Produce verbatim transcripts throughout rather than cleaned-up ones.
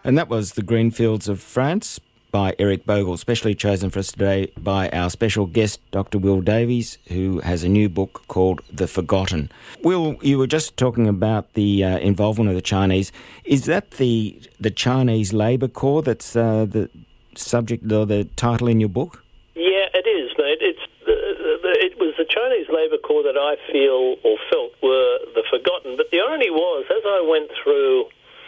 And that was The Greenfields of France by Eric Bogle, specially chosen for us today by our special guest, Doctor Will Davies, who has a new book called The Forgotten. Will, you were just talking about the uh, involvement of the Chinese. Is that the the Chinese Labour Corps that's uh, the subject or the title in your book? Yeah, it is, mate. It's the, the, it was the Chinese Labour Corps that I feel or felt were the forgotten. But the irony was, as I went through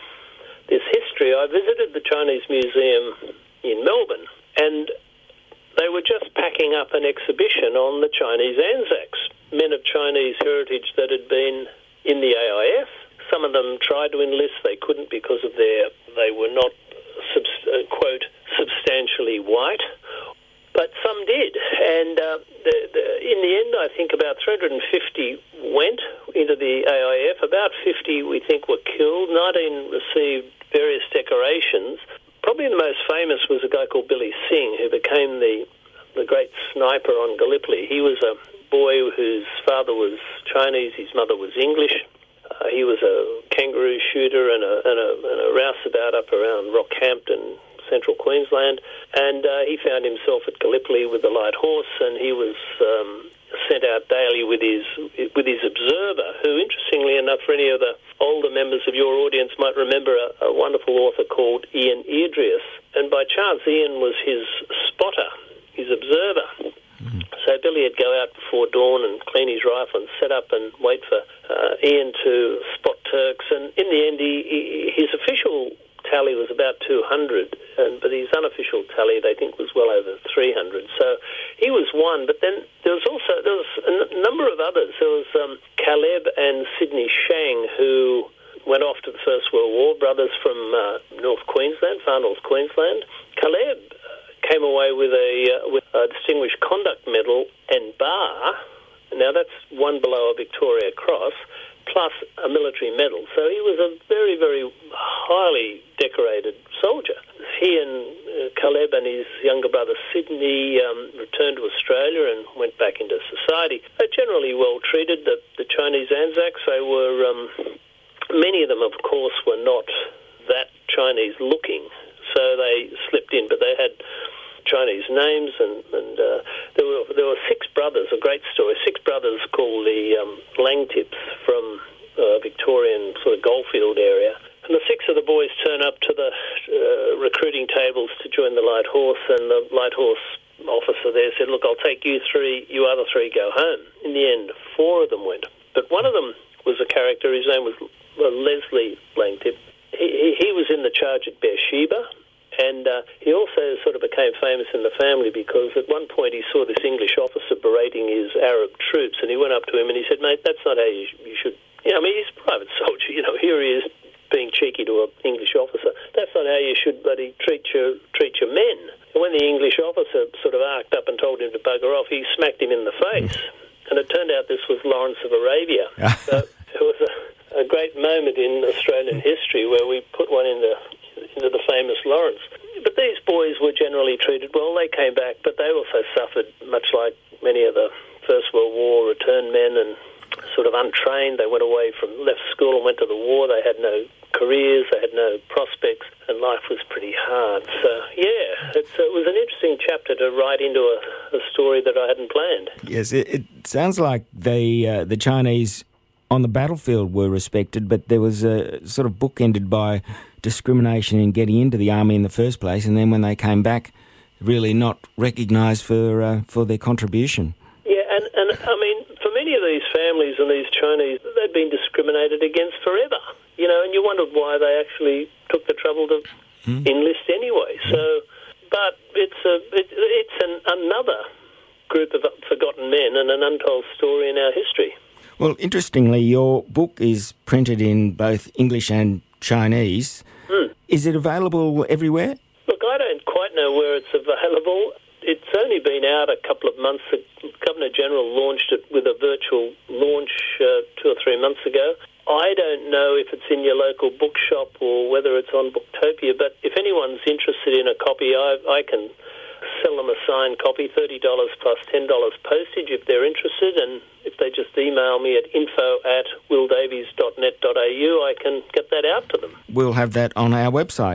this history, I visited the Chinese Museum in Melbourne, and they were just packing up an exhibition on the Chinese Anzacs, men of Chinese heritage that had been in the A I F. Some of them tried to enlist, they couldn't because of their, they were not, subs- uh, quote, substantially white, but some did. And uh, the, the, in the end, I think about three hundred fifty went into the A I F, about fifty we think were killed, nineteen received various decorations. Probably the most famous was a guy called Billy Singh, who became the the great sniper on Gallipoli. He was a boy whose father was Chinese, his mother was English. Uh, he was a kangaroo shooter and a, and, a, and a rouseabout up around Rockhampton, central Queensland. And uh, he found himself at Gallipoli with the light horse, and he was um, sent out daily with his with his observer, who, interestingly enough, for any of the older members of your audience might remember a, a wonderful author called Ian Eardreas. And by chance, Ian was his spotter, his observer. Mm-hmm. So Billy would go out before dawn and clean his rifle and set up and wait for uh, Ian to spot Turks. And in the end, he, he, his official tally was about two hundred, and but his unofficial tally, they think, was well over three hundred. So he was one, but then there was also there was a n- number of others. There was um, Caleb and Sidney Shang, who went off to the First World War, brothers from uh, North Queensland, far North Queensland. Caleb came away with a uh, with a Distinguished Conduct Medal and bar. Now that's one below a Victoria Cross, plus a military medal. So he was a very, very highly decorated soldier. He and uh, Caleb and his younger brother Sidney um, returned to Australia and went back into society. They're generally well treated. The, the Chinese Anzacs, they were, um, many of them, of course, were not that Chinese looking, so they slipped in, but they had Chinese names, and, and uh, there were there were six brothers, a great story, six brothers called the um, Langtips from uh, Victorian sort of Goldfield area. And the six of the boys turn up to the uh, recruiting tables to join the Light Horse, and the Light Horse officer there said, look, I'll take you three, you other three go home. In the end, four of them went. But one of them was a character, his name was uh, Leslie Langtip. He, he was in the charge at Beersheba. And uh, he also sort of became famous in the family because at one point he saw this English officer berating his Arab troops, and he went up to him and he said, mate, that's not how you, you should... You know, I mean, he's a private soldier. You know, here he is being cheeky to an English officer. That's not how you should, buddy, treat your, treat your men. And when the English officer sort of arced up and told him to bugger off, he smacked him in the face. And it turned out this was Lawrence of Arabia. So it was a, a great moment in Australian history where we put one in the... into the famous Lawrence. But these boys were generally treated well. They came back, but they also suffered, much like many of the First World War returned men, and sort of untrained. They went away from, left school and went to the war. They had no careers, they had no prospects, and life was pretty hard. So, yeah, it's, it was an interesting chapter to write into a, a story that I hadn't planned. Yes, it, it sounds like they, uh, the Chinese on the battlefield were respected, but there was a sort of bookended by discrimination in getting into the army in the first place, and then when they came back, really not recognised for uh, for their contribution. Yeah, and, and I mean, for many of these families and these Chinese, they'd been discriminated against forever, you know, and you wondered why they actually took the trouble to mm. enlist anyway. Mm. So, but it's a it, it's an, another group of forgotten men and an untold story in our history. Well, interestingly, your book is printed in both English and Chinese. Mm. Is it available everywhere? Look, I don't quite know where it's available. It's only been out a couple of months. The Governor-General launched it with a virtual launch uh, two or three months ago. I don't know if it's in your local bookshop or whether it's on Booktopia, but if anyone's interested in a copy, I, I can sell them a signed copy, thirty dollars plus ten dollars postage if they're interested, and if they just email me at info at willdavies dot net dot a u, I can get that out to them. We'll have that on our website.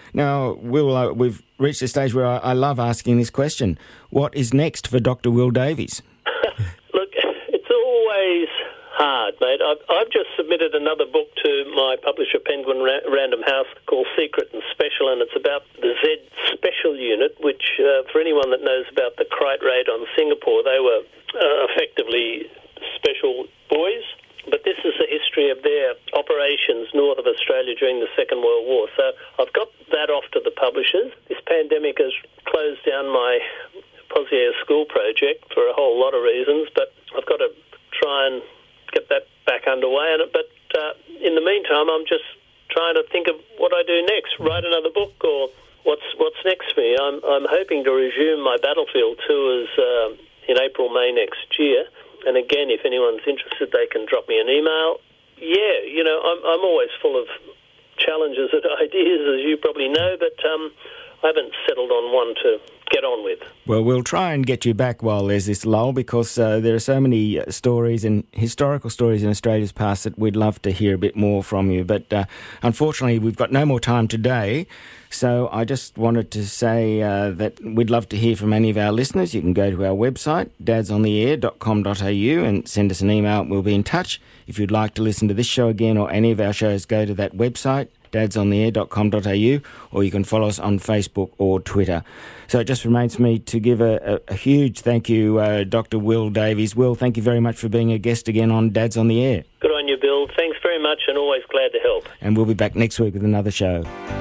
Now, Will, uh, we've reached a stage where I, I love asking this question. What is next for Doctor Will Davies? Look, it's always hard, mate. I've, I've just submitted another book to my publisher, Penguin Ra- Random House, called Secret and Special, and it's about the Z Special Unit, which, uh, for anyone that knows about the Krite raid on Singapore, they were uh, effectively special boys. But this is the history of their operations north of Australia during the Second World War. So I've got that off to the publishers. This pandemic has closed down my Pozier School project for a whole lot of reasons, but I've got to try and get that back underway. And But uh, in the meantime, I'm just trying to think of what I do next, write another book, or what's what's next for me. I'm, I'm hoping to resume my battlefield tours uh, in April, May next year. And again, if anyone's interested, they can drop me an email. Yeah, you know, I'm, I'm always full of challenges and ideas, as you probably know, but um, I haven't settled on one to get on with. Well, we'll try and get you back while there's this lull, because uh, there are so many stories and historical stories in Australia's past that we'd love to hear a bit more from you. But uh, unfortunately, we've got no more time today. So I just wanted to say uh, that we'd love to hear from any of our listeners. You can go to our website, dads on the air dot com dot a u, and send us an email. We'll be in touch. If you'd like to listen to this show again or any of our shows, go to that website, dads on the air dot com dot a u, or you can follow us on Facebook or Twitter. So it just remains for me to give a, a, a huge thank you, uh, Doctor Will Davies. Will, thank you very much for being a guest again on Dads on the Air. Good on you, Bill. Thanks very much, and always glad to help. And we'll be back next week with another show.